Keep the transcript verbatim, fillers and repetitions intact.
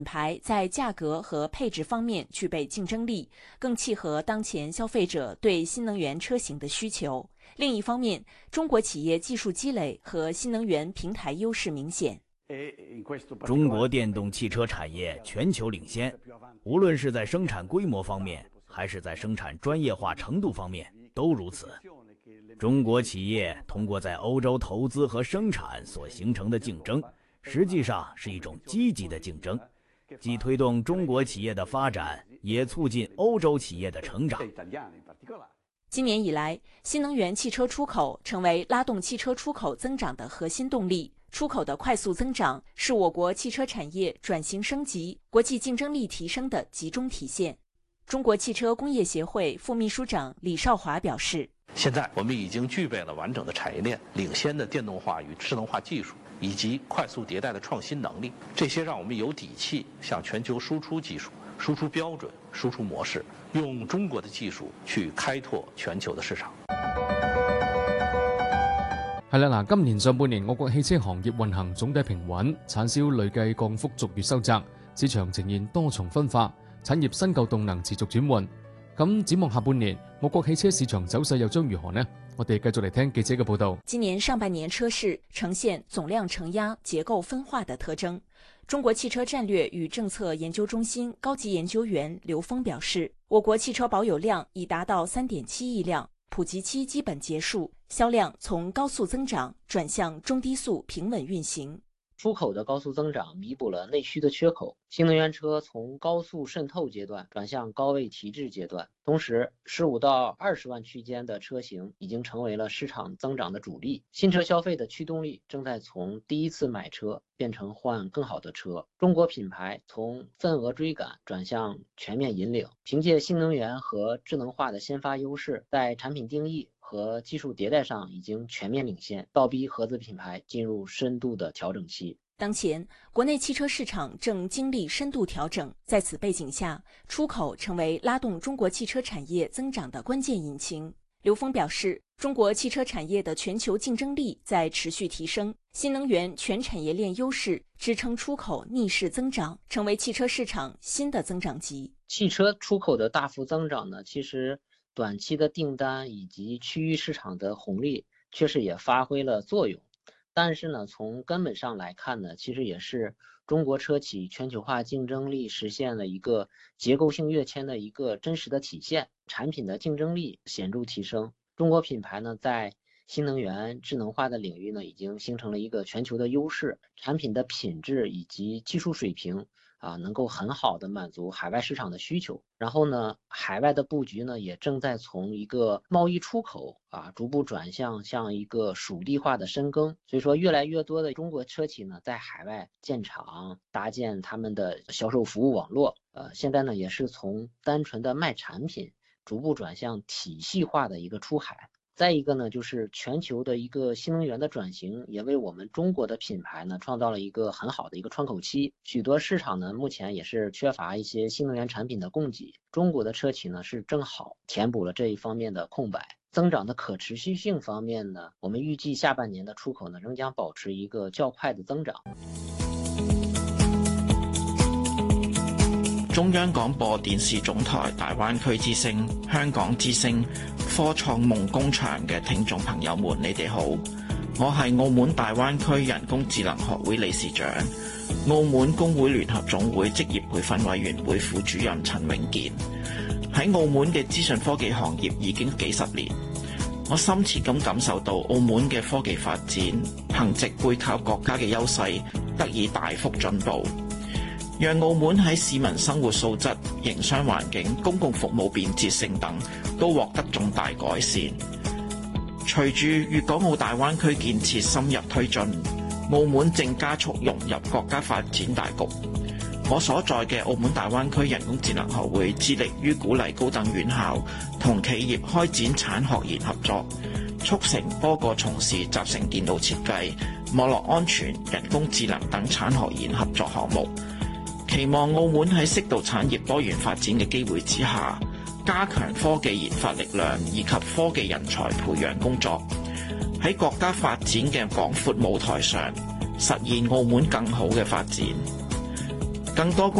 品牌在价格和配置方面具备竞争力，更契合当前消费者对新能源车型的需求。另一方面，中国企业技术积累和新能源平台优势明显。 中国电动汽车产业全球领先，无论是在生产规模方面，还是在生产专业化程度方面，都如此。中国企业通过在欧洲投资和生产所形成的竞争，实际上是一种积极的竞争，既推动中国企业的发展，也促进欧洲企业的成长。 今年以来，新能源汽车出口成为拉动汽车出口增长的核心动力。出口的快速增长是我国汽车产业转型升级、国际竞争力提升的集中体现。中国汽车工业协会副秘书长李少华表示， 现在我们已经具备了完整的产业链、领先的电动化与智能化技术，以及快速迭代的创新能力，这些让我们有底气向全球输出技术、输出标准、输出模式，用中国的技术去開拓全球的市場。 係啦，嗱，今年上半年我國汽車行業運行總體平穩，產銷累計降幅逐月收窄，市場呈現多重分化，產業新舊動能持續轉換。咁展望下半年，我國汽車市場走勢又將如何呢？我哋繼續嚟聽記者嘅報導。 今年上半年車市呈現總量承壓、結構分化的特徵。中國汽車戰略與政策研究中心高級研究員劉峰表示，我國汽車保有量已達到三點七億輛，普及期基本結束，銷量從高速增長轉向中低速平穩運行。 出口的高速增長彌補了內需的缺口，新能源車從高速滲透階段轉向高位提質階段，同時十五到二十萬區間的車型已經成為了市場增長的主力。新車消費的驅動力正在從第一次買車變成換更好的車，中國品牌從份額追趕轉向全面引領，憑借新能源和智能化的先發優勢，在產品定義和技術迭代上已經全面領先，倒逼合資品牌進入深度的調整期。 當前，國內汽車市場正經歷深度調整，在此背景下，出口成為拉動中國汽車產業增長的關鍵引擎。劉峰表示，中國汽車產業的全球競爭力在持續提升，新能源全產業鏈優勢支撐出口逆勢增長，成為汽車市場新的增長極。 汽車出口的大幅增長呢，其實短期的訂單以及區域市場的紅利確實也發揮了作用。但是呢，從根本上來看呢，其實也是中國車企全球化競爭力實現了一個結構性躍遷的一個真實的體現，產品的競爭力顯著提升。中國品牌呢，在新能源智能化的領域呢，已經形成了一個全球的優勢，產品的品質以及技術水平啊，能夠很好的滿足海外市場的需求。然後呢，海外的布局呢，也正在從一個貿易出口啊，逐步轉向向一個屬地化的深耕。所以說，越來越多的中國車企呢，在海外建廠，搭建他們的銷售服務網絡。呃，現在呢，也是從單純的賣產品，逐步轉向體系化的一個出海。再一個呢，就是全球的一個新能源的轉型，也為我們中國的品牌呢創造了一個很好的一個窗口期。許多市場呢目前也是缺乏一些新能源產品的供給，中國的車企呢是正好填補了這一方面的空白。增長的可持續性方面呢，我們預計下半年的出口呢仍將保持一個較快的增長。 中央廣播電視總台大灣區之聲、香港之聲、科創夢工場嘅聽眾朋友們，你哋好，我係澳門大灣區人工智能學會理事長、澳門工會聯合總會職業培訓委員會副主任陳永健。喺澳門嘅資訊科技行業已經幾十年，我深切咁感受到澳門嘅科技發展，憑藉背靠國家嘅優勢，得以大幅進步。讓澳門喺市民生活素質、營商環境、公共服務便捷性等都獲得重大改善。隨住粵港澳大灣區建設深入推進，澳門正加速融入國家發展大局。我所在嘅澳門大灣區人工智能學會致力於鼓勵高等院校同企業開展產學研合作，促成多個從事集成電腦設計、網絡安全、人工智能等產學研合作項目。期望澳門喺適度產業多元發展嘅機會之下，加強科技研發力量以及科技人才培養工作，喺國家發展嘅廣闊舞台上實現澳門更好嘅發展。咁更多